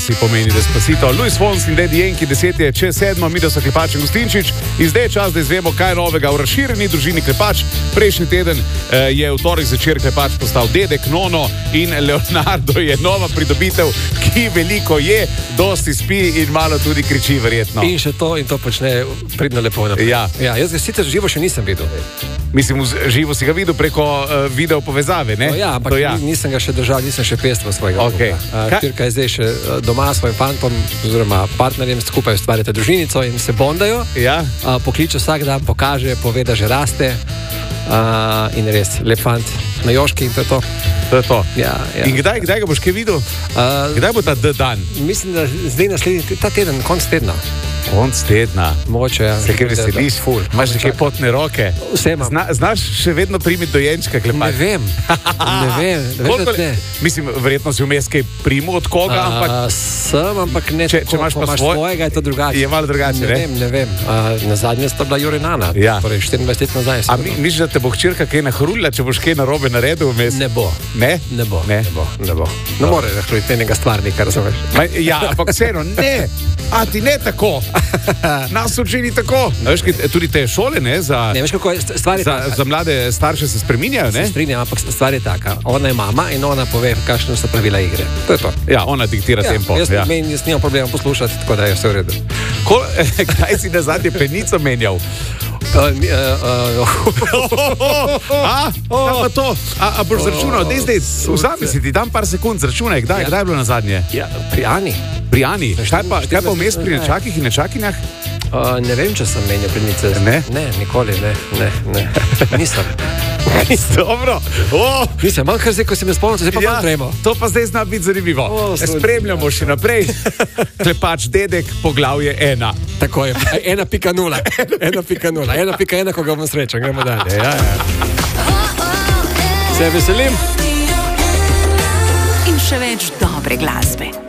si pomeni Despacito. Luis Fonsi in Daddy Yankee, 10 je čez 7, mi da so Klepač in Gustinčič. In zdaj je čas, da izvemo, kaj je novega v razširjeni družini Klepač. Prejšnji teden je v torek zvečer Klepač postal dedek, nono in Leonardo je nova pridobitev, ki veliko je, dosti spi in malo tudi kriči, verjetno. In še to, in to počne pridno lepo naprej. Ja. Jaz ga sicer živo še nisem videl. Mislim, živo si ga videl preko video povezave, ne? Ja, ampak nisem ga še držal, nisem še pestval svojega vnuka. Tirka je zdaj še doma s svojim fantom oziroma partnerjem, skupaj ustvarjate družinico in se bondajo. Ja. Pokliče vsak dan, pokaže, pove, da že raste. In res, lep fant na Joški in to je to. To je to. Ja. In kdaj ga boš kaj videl? Kdaj bo ta dan? Mislim, da zdaj naslednji, ta teden, konc tedna. Konc tedna. Mogoče, ja. Se kaj veseliš? Imaš nekaj potne roke? Vse imam. Znaš še vedno primiti dojenčka, Klepač? Ne vem. Mislim, verjetno si vmes kaj primu od koga, ampak... Sem, ampak ne če imaš pa svojega, je to drugače. Je malo drugače, ne? Ne vem. Na zadnje sta bila Jure Nana. Ja. Torej 24 let nazaj. A misliš, da te bo hčerka kaj nahrulila, če boš kaj narobe naredil vmes? Ne bo. Ne? Ne bo. Ne more nahruliti enega stvarnika, razumeš? Ja, ampak vseeno, ne. A ti ne tako. Nas učini tako. Veš, tudi te šole, ne? Ne, veš kako je, stvar je taka. Za mlade starše se spreminjajo, ne? Se strinjam, ampak stvar je taka. Ona je mama in ona pove, kakšne so pravila igre. To je to. Ja, ona diktira tempo. Jaz nimam problema poslušati, tako da je vse v redu. Kaj si na zadnje penico menjal? A boš zračunal, zdaj, vzami si ti tam par sekund, zračunaj, kdaj je bilo na zadnje? Ja, pri Ani. Pri Ani? Kaj pa vmes pri nečakih in nečakinjah? Ne vem, če sem menjal penice. Ne? Ne, nikoli, ne. Nisem. Dobro. Nisem, manj kar zdaj, ko si me spomnil, zdaj pa manj tremo. To pa zdaj zna biti zanimivo. Spremljamo še naprej. Klepač dedek, poglavje 1. Tako je, 1.0. 1.1, ko ga bom srečal, gremo dalje. Ja. Se veselim. In še več dobre glasbe.